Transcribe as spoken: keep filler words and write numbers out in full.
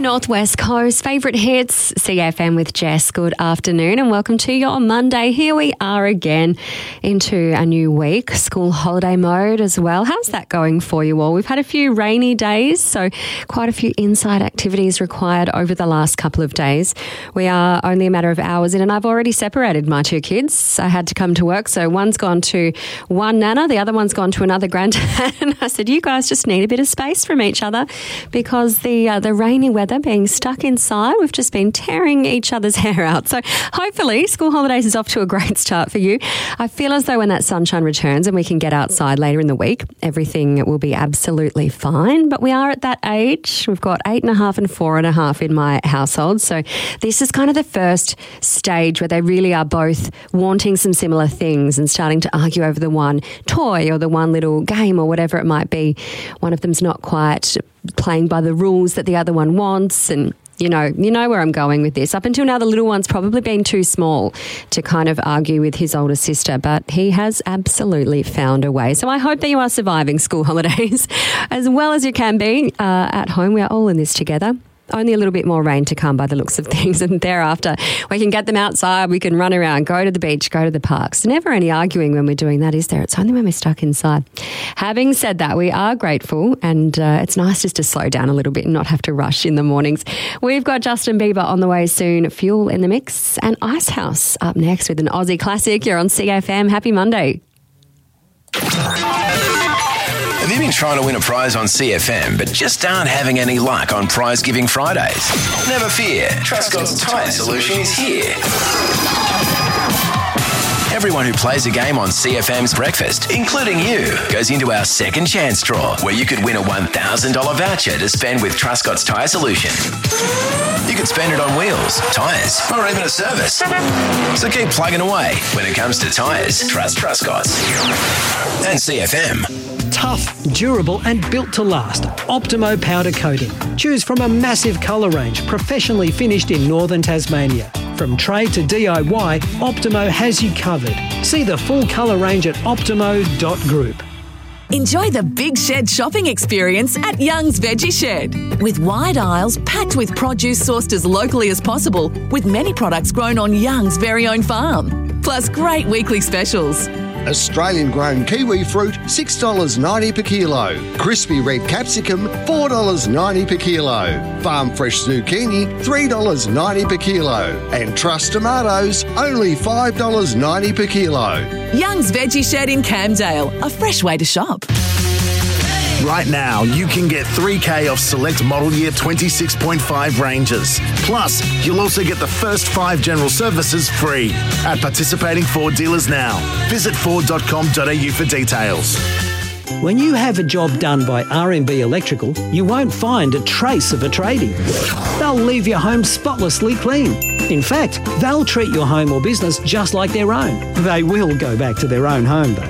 Northwest Coast, favourite hits, C F M with Jess. Good afternoon and welcome to your Monday. Here we are again into a new week, school holiday mode as well. How's that going for you all? We've had a few rainy days, so quite a few inside activities required over the last couple of days. We are only a matter of hours in and I've already separated my two kids. I had to come to work, so one's gone to one nana, the other one's gone to another granddad. And I said, you guys just need a bit of space from each other because the uh, the rainy weather being stuck inside, we've just been tearing each other's hair out. So hopefully school holidays is off to a great start for you. I feel as though when that sunshine returns and we can get outside later in the week, everything will be absolutely fine. But we are at that age. We've got eight and a half and four and a half in my household. So this is kind of the first stage where they really are both wanting some similar things and starting to argue over the one toy or the one little game or whatever it might be. One of them's not quite playing by the rules that the other one wants, and you know, you know where I'm going with this. Up until now, the little one's probably been too small to kind of argue with his older sister, but he has absolutely found a way. So I hope that you are surviving school holidays as well as you can be uh, at home. We are all in this together. Only a little bit more rain to come by the looks of things, and thereafter we can get them outside, we can run around, go to the beach, go to the parks. Never any arguing when we're doing that, is there? It's only when we're stuck inside. Having said that, we are grateful, and uh, it's nice just to slow down a little bit and not have to rush in the mornings. We've got Justin Bieber on the way soon, Fuel in the Mix, and Icehouse up next with an Aussie classic. You're on C F M. Happy Monday. Have you been trying to win a prize on C F M but just aren't having any luck on Prize Giving Fridays? Never fear, Truscott's Tyre Solution is here. Everyone who plays a game on C F M's Breakfast, including you, goes into our second chance draw where you could win a one thousand dollars voucher to spend with Truscott's Tyre Solution. You could spend it on wheels, tyres, or even a service. So keep plugging away. When it comes to tyres, trust Truscott's. And C F M. Tough, durable and built to last. Optimo powder coating. Choose from a massive colour range professionally finished in northern Tasmania. From trade to D I Y, Optimo has you covered. See the full colour range at optimo dot group. Enjoy the Big Shed shopping experience at Young's Veggie Shed. With wide aisles packed with produce sourced as locally as possible, with many products grown on Young's very own farm. Plus great weekly specials. Australian-grown kiwi fruit, six dollars ninety per kilo. Crispy red capsicum, four dollars ninety per kilo. Farm fresh zucchini, three dollars ninety per kilo. And Trust tomatoes, only five dollars ninety per kilo. Young's Veggie Shed in Camdale, a fresh way to shop. Right now, you can get three K off select model year twenty-six point five ranges. Plus, you'll also get the first five general services free at participating Ford dealers now. Visit ford dot com dot a u for details. When you have a job done by R M B Electrical, you won't find a trace of a tradie. They'll leave your home spotlessly clean. In fact, they'll treat your home or business just like their own. They will go back to their own home, though.